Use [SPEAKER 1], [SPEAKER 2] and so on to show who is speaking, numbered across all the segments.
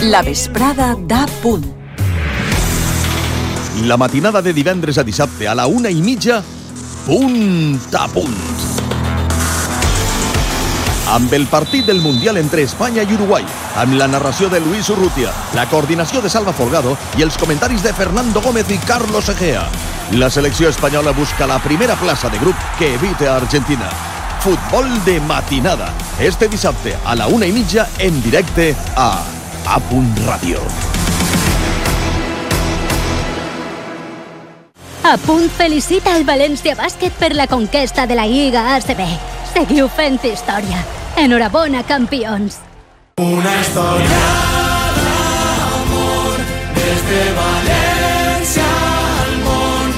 [SPEAKER 1] La vesprada da punt.
[SPEAKER 2] La matinada de divendres a dissabte a la 1:30, punt a punt. Amb el partit del Mundial entre Espanya i Uruguai, amb la narració de Luis Urrutia, la coordinació de Salva Folgado i els comentaris de Fernando Gómez i Carlos Egea. La selecció espanyola busca la primera plaça de grup que evite a Argentina. Futbol de matinada, este dissabte a la 1:30 en directe a Punt Ràdio.
[SPEAKER 3] A Punt felicita el València Bàsquet per la conquesta de la Lliga ACB. Seguiu fent història. Enhorabona, campions.
[SPEAKER 4] Una història d'amor des de València al món.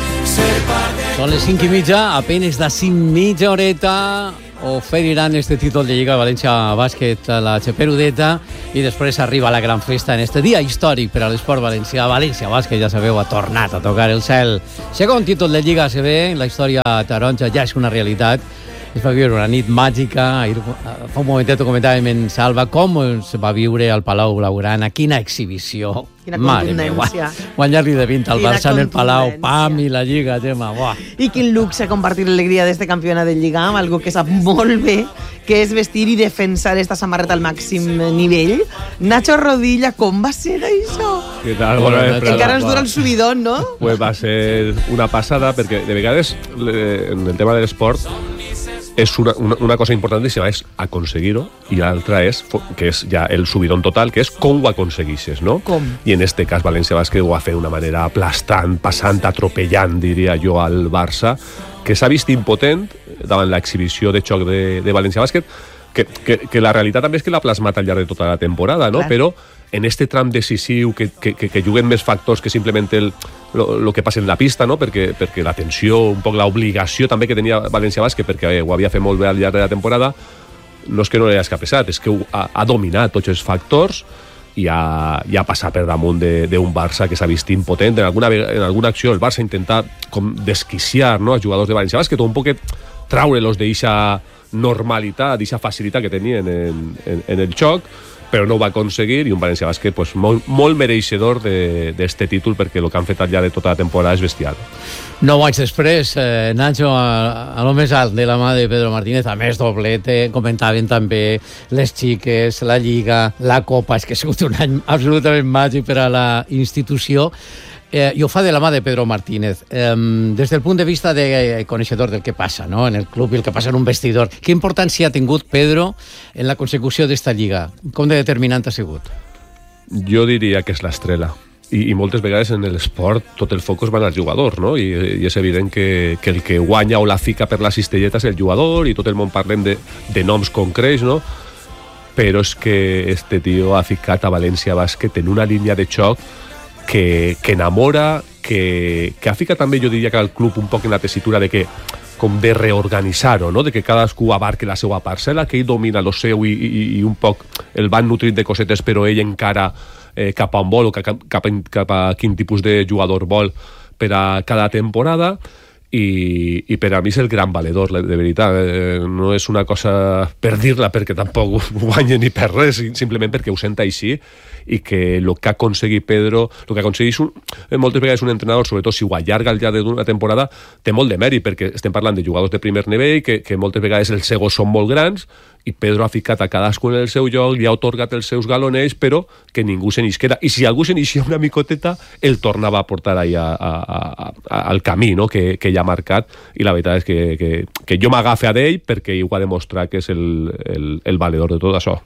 [SPEAKER 5] Són les 5:30, apenas de 5 mitja horeta oferiran este títol de Lliga València Bàsquet a la Cheperudeta i després arriba la gran festa en este dia històric per a l'esport valencià. València Bàsquet, ja sabeu, ha tornat a tocar el cel. Segon títol de Lliga ACB, la història taronja ja és una realitat. Es va viure una nit màgica. Fa un momentet ho comentàvem en Salva, com se va viure al Palau Blaugrana. Quina exhibició.
[SPEAKER 6] Quina contundència.
[SPEAKER 5] Guanyar-li de 20 al Barça en el Palau, pam, i la Lliga, Gemma. Buah.
[SPEAKER 6] I quin luxe compartir l'alegria d'este campionat de Lliga amb algú que sap molt bé que és vestir i defensar esta samarreta al màxim nivell. Nacho Rodilla, com va ser això?
[SPEAKER 7] Què tal?
[SPEAKER 6] Encara ens dura el subidón, no?
[SPEAKER 7] Pues va ser una passada, perquè de vegades en el tema de l'esport és una cosa importantíssima, és aconseguir-ho, i l'altra és, que és ja el subidón total, que és com ho aconseguixes, no?
[SPEAKER 6] Com?
[SPEAKER 7] I en este cas València Bàsquet ho va fer d'una manera aplastant, passant, atropellant, diria jo, al Barça, que s'ha vist impotent davant l'exhibició de xoc de València Bàsquet, que la realitat també és que l'ha plasmat al llarg de tota la temporada, no? Clar. Però en este tram decisiu que juguen més factors que simplement el que passa en la pista, no? perquè la tensió, un poc l'obligació també que tenia València Bàsquet, perquè ho havia fet molt bé al llarg de la temporada, no és que no li hagi escapat, és que ha dominat tots els factors i ha passat per damunt d'un Barça que s'ha vist impotent. En alguna acció el Barça intenta com desquiciar, no, els jugadors de València Bàsquet, o un poquet traure-los d'eixa normalitat, d'eixa facilitat que tenien en el xoc, però no ho va aconseguir, i un València Bàsquet pues, molt mereixedor d'este títol, perquè el que han fet al llarg de tota la temporada és bestial.
[SPEAKER 5] 9 anys després, Nacho, a lo més alt de la mà de Pedro Martínez, a més doblete, comentaven també les xiques, la Lliga, la Copa, és que ha sigut un any absolutament màgic per a la institució. I ho fa de la mà de Pedro Martínez. Des del punt de vista de coneixedor del que passa, no?, en el club i el que passa en un vestidor, què importància ha tingut Pedro en la consecució d'esta Lliga? Com de determinant ha sigut?
[SPEAKER 7] Jo diria que és l'estrela. I moltes vegades en l'esport tot el focus va als jugadors, no? I és evident que el que guanya o la fica per la cistelleta és el jugador, i tot el món parlem de noms concrets, no? Però és que este tio ha ficat a València Bàsquet en una línia de xoc que enamora, que ha ficat també, jo diria, que al club un poc en la tessitura de que com de reorganitzar-ho, no? De que cadascú abarque la seva parcel·la, que ell domina lo seu i un poc el van nutrint de cosetes, però ell encara cap a on vol o cap a quin tipus de jugador vol per a cada temporada, i per a mi és el gran valedor, de veritat. No és una cosa per dir-la, perquè tampoc guanya ni per res, simplement perquè ho senta així, i que el que ha aconseguit Pedro, el que aconsegueix moltes vegades un entrenador, sobretot si ho allarga al llarg d'una temporada, té molt de mèrit, perquè estem parlant de jugadors de primer nivell, que moltes vegades els segons són molt grans, i Pedro ha ficat a cadascú en el seu lloc, li ha otorgat els seus galonets, però que ningú se n'isquera. I si algú se n'ixia una micoteta, el tornava a portar allà al camí, no?, que ell ha marcat, i la veritat és que jo m'agafe a d'ell perquè ell ho ha demostrat que és el valedor de tot això.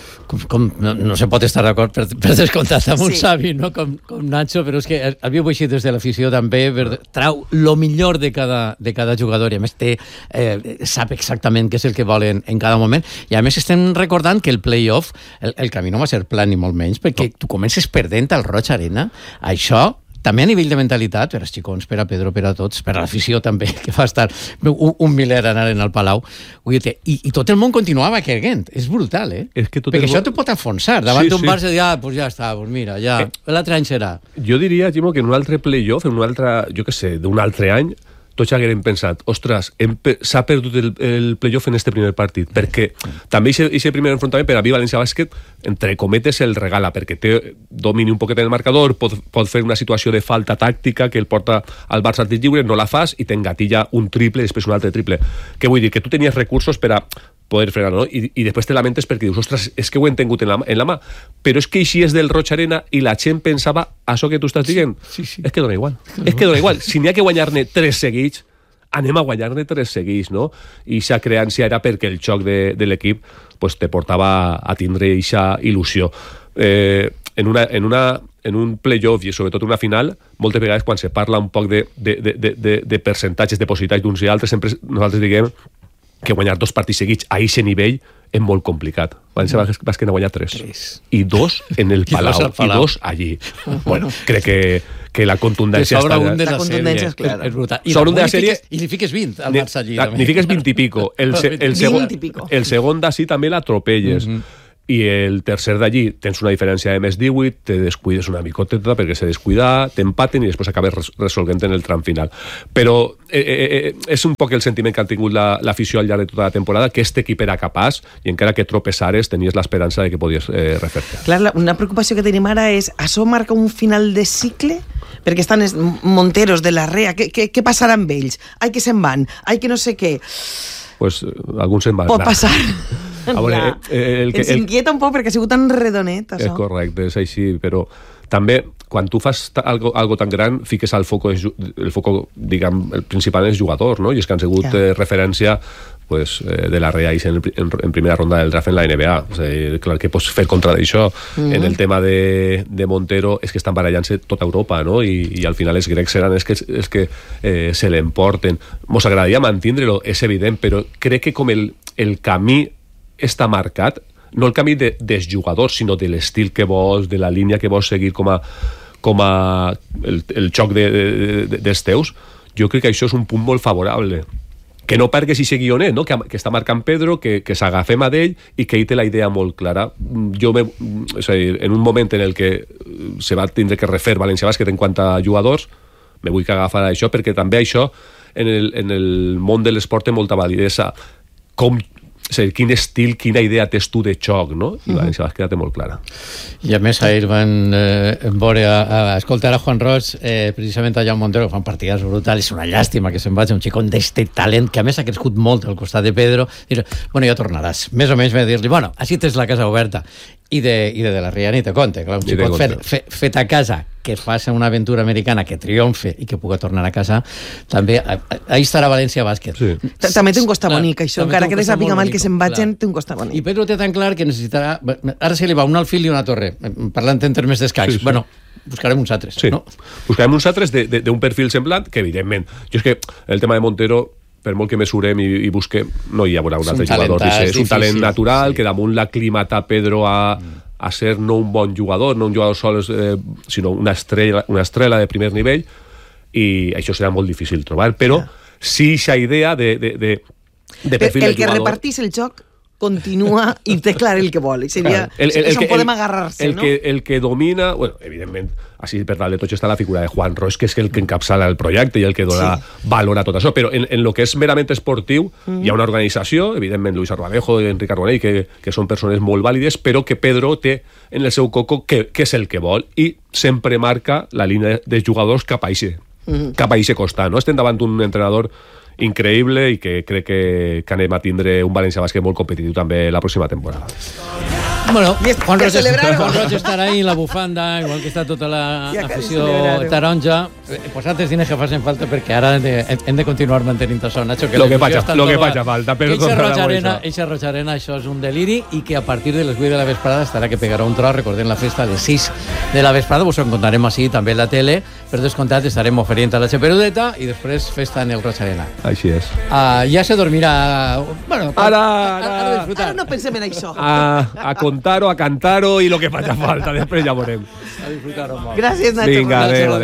[SPEAKER 5] No se pot estar d'acord per descomptat amb un savi, no? Com Nacho, però és que havíeu eixit des de l'afició també, trau lo millor de cada jugador, i a més sap exactament què és el que vol en cada moment, i a més estem recordant que el play-off, el camí no va ser pla ni molt menys, perquè tu comences perdent al Roig Arena, això també a nivell de mentalitat, per als xicons, per a Pedro, per a tots, per a l'afició també, que va estar un miler anant al Palau. I tot el món continuava creient. És brutal, eh? Perquè això te pot enfonsar. Davant d'un Barça, pues ja està, pues mira, ja, l'altre any serà.
[SPEAKER 7] Jo diria, Ximo, que en un altre playoff, en un altre, jo què sé, d'un altre any, tots haguérem pensat, ostres, s'ha perdut el playoff en este primer partit, perquè també aquest primer enfrontament per a mi València Bàsquet, entre cometes, el regala, perquè té domini un poquet en el marcador, pot fer una situació de falta tàctica que el porta al Barça al tir lliure, no la fas i t'engatilla un triple i després un altre triple. Què vull dir? Que tu tenies recursos per a poder frenar, no? I després te lamentes perquè dius, ostres, és que ho he tingut en la mà, però és que així és del Roig Arena i la gent pensava això que tu estàs dient.
[SPEAKER 5] Sí.
[SPEAKER 7] És que dona igual. És que dona igual. Si n'hi ha que guanyar-ne 3 seguits, anem a guanyar-ne 3 seguits, no? I aquesta creància era perquè el xoc de l'equip pues, te portava a tindre aquesta il·lusió. En un playoff i sobretot una final, moltes vegades quan se parla un poc de percentatges de possibilitats d'uns i altres, sempre nosaltres diguem que guanyar 2 partits seguits a aquest nivell és molt complicat. València Bàsquet n'ha guanyat 3. I 2 en el Palau. I 2 allí. Bueno, crec que la contundència
[SPEAKER 5] està...
[SPEAKER 6] La contundència és clara.
[SPEAKER 5] És brutal.
[SPEAKER 7] Sobre un de la sèrie...
[SPEAKER 5] I li fiques 20 al Barça allí.
[SPEAKER 7] N'hi fiques 20 i pico. El segon d'ací també l'atropelles. I el tercer d'allí tens una diferència de més 18, te descuides una micoteta perquè se descuida, t'empaten i després acabes resolent en el tram final. Però és un poc el sentiment que ha tingut l'afició al llarg de tota la temporada, que aquest equip era capaç i encara que tropessares tenies l'esperança de que podies refer-te.
[SPEAKER 6] Clar, una preocupació que tenim ara és això marca un final de cicle? Perquè estan els Monteros de la Rea, què passarà amb ells? Ai, que se'n van, ai, que no sé què.
[SPEAKER 7] Pues alguns se'n van.
[SPEAKER 6] Pot passar.
[SPEAKER 7] A veure,
[SPEAKER 6] ens inquieta un poc perquè ha sigut tan redonet, això.
[SPEAKER 7] És correcte, és així, però també quan tu fas algo tan gran fiques el foco, diguem, el principal és jugador, no? I és que han sigut referència pues, de la Rea en primera ronda del draft en la NBA. O sigui, clar que pots fer contra d'això. En el tema de Montero és que estan barallant-se tota Europa, no? I al final els grecs seran els que se l'emporten. Mos agradaria mantindre-lo, és evident, però crec que com el camí està marcat, no el camí dels jugadors, sinó de l'estil que vols, de la línia que vols seguir com a el xoc dels teus, jo crec que això és un punt molt favorable. Que no pergues i seguir guionet, no? Que està marcant Pedro, que s'agafem a d'ell i que ell té la idea molt clara. És a dir, en un moment en el que se va tindre que refer València Bàsquet en quant a jugadors, me vull que agafar això, perquè també això en el món de l'esport té molta validesa. Quin estil, quina idea tens tu de xoc, no? I València Bàsquet té molt clara.
[SPEAKER 5] I a més ahir van veure a escoltar a Juan Roig precisament allà a Montero, fan partides brutals, és una llàstima que se'n vagi un xicón d'este talent que a més ha crescut molt al costat de Pedro, dir, bueno, ja tornaràs, més o menys va dir-li, bueno, així tens la casa oberta, i de la Ria ni te compte, clar, un xicot fet a casa, que es faci una aventura americana, que triomfe i que pugui tornar a casa, també ahí estarà València Bàsquet.
[SPEAKER 6] Sí. També té un costat bonic, això, encara que desàpiga mal que se'n vagin, té un costat bonic.
[SPEAKER 5] I Pedro té tan clar que necessitarà... Ara se li va un alfil i una torre, parlant en termes d'escacs. Bueno, buscarem uns altres, no?
[SPEAKER 7] Buscarem uns altres d'un perfil semblant, que evidentment... Jo és que el tema de Montero, per molt que mesurem i busquem, no hi haurà un altre jugador. És un talent natural, que damunt l'aclimata Pedro a ser no un bon jugador, no un jugador sol, sinó una estrella de primer nivell, i això serà molt difícil trobar, però sí aquesta idea de perfil de jugador.
[SPEAKER 6] El que repartís el joc continua i té clar el que vol. Seria, això podem agarrar-se, no?
[SPEAKER 7] El que domina, bueno, evidentment, així per dalt de tot està la figura de Juan Roig, que és el que encapçala el projecte i el que dona valor a tot això, però en lo que és merament esportiu hi ha una organització, evidentment Luis Arbanejo i Enric Arbonell, que són persones molt vàlides, però que Pedro té en el seu coco què és el que vol i sempre marca la línia de jugadors cap a eixe costat, no? Estem davant d'un entrenador increïble i que crec que anem a tindre un València Bàsquet molt competitiu també la pròxima temporada.
[SPEAKER 5] Bueno, Juan Roig estarà ahí en la bufanda, igual que està tota l'afició taronja. Pues antes tienes que facin falta perquè ara hem de continuar mantenint això, Nacho.
[SPEAKER 7] Lo que faci falta.
[SPEAKER 5] Eixa Roig Arena, això és un deliri i que a partir de les 8 de la vesprada estarà que pegarà un tro, recordem la festa de 6 de la vesprada, vos ho contarem així també en la tele, per descomptat estarem oferint a la Xeperudeta i després festa en el Roig Arena.
[SPEAKER 7] Així és.
[SPEAKER 5] Ja se dormirà... Bueno,
[SPEAKER 6] ara no pensem en això.
[SPEAKER 7] A contar-ho, a cantar-ho i el que faci falta. Després ja veurem.
[SPEAKER 5] A disfrutar-ho molt.
[SPEAKER 6] Gràcies, Nacho.
[SPEAKER 7] Vinga, adéu.